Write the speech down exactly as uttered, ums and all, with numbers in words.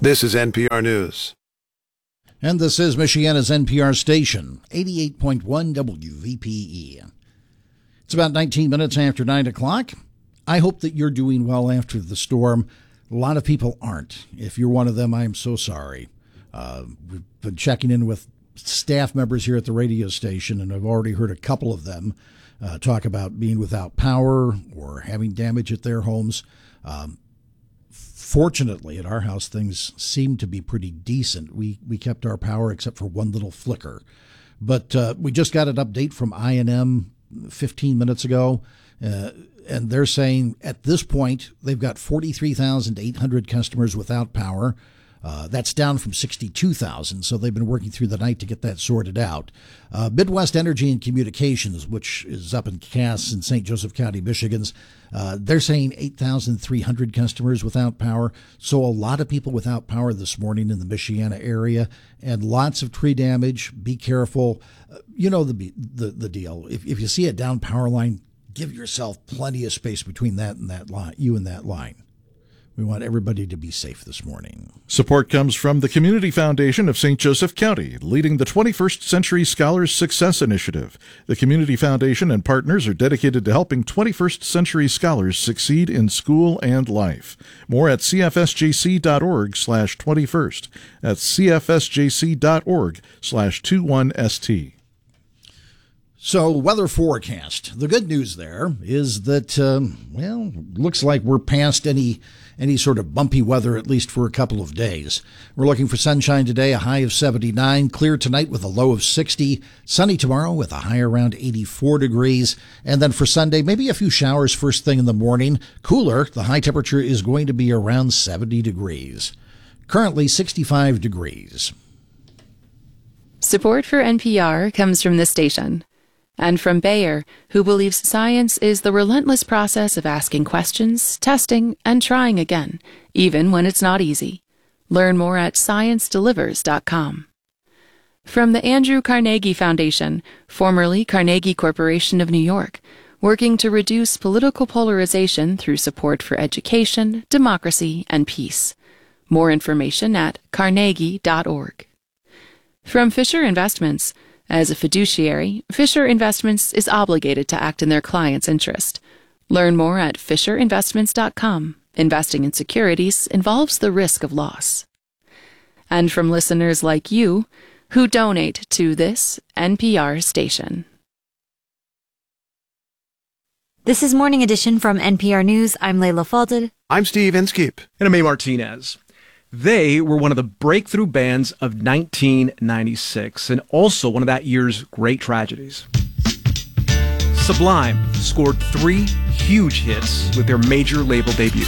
This is N P R News. And this is Michiana's N P R station, eighty-eight point one W V P E. It's about nineteen minutes after nine o'clock. I hope that you're doing well after the storm. A lot of people aren't. If you're one of them, I am so sorry. Uh, we've been checking in with staff members here at the radio station, and I've already heard a couple of them uh, talk about being without power or having damage at their homes. Um, Fortunately, at our house, things seem to be pretty decent. We we kept our power except for one little flicker. But uh, we just got an update from I and M fifteen minutes ago, uh, and they're saying at this point they've got forty-three thousand eight hundred customers without power. Uh, that's down from sixty-two thousand, so they've been working through the night to get that sorted out. Uh, Midwest Energy and Communications, which is up in Cass in Saint Joseph County, Michigan's, uh, they're saying eight thousand three hundred customers without power. So a lot of people without power this morning in the Michiana area, and lots of tree damage. Be careful. Uh, you know the, the the deal. If if you see a down power line, give yourself plenty of space between that and that line, you and that line. We want everybody to be safe this morning. Support comes from the Community Foundation of Saint Joseph County, leading the twenty-first Century Scholars Success Initiative. The Community Foundation and partners are dedicated to helping twenty-first century scholars succeed in school and life. More at c f s j c dot org slash twenty-first. That's c f s j c dot org slash twenty-one S T. So, weather forecast. The good news there is that, um, well, looks like we're past any any sort of bumpy weather, at least for a couple of days. We're looking for sunshine today, a high of seventy-nine, clear tonight with a low of sixty, sunny tomorrow with a high around eighty-four degrees, and then for Sunday, maybe a few showers first thing in the morning. Cooler, the high temperature is going to be around seventy degrees. Currently sixty-five degrees. Support for N P R comes from this station. And from Bayer, who believes science is the relentless process of asking questions, testing, and trying again, even when it's not easy. Learn more at science delivers dot com. From the Andrew Carnegie Foundation, formerly Carnegie Corporation of New York, working to reduce political polarization through support for education, democracy, and peace. More information at carnegie dot org. From Fisher Investments, as a fiduciary, Fisher Investments is obligated to act in their client's interest. Learn more at fisher investments dot com. Investing in securities involves the risk of loss. And from listeners like you, who donate to this N P R station. This is Morning Edition from N P R News. I'm Layla Falded. I'm Steve Inskeep. And I'm A. Martinez. They were one of the breakthrough bands of nineteen ninety-six and also one of that year's great tragedies. Sublime scored three huge hits with their major label debut.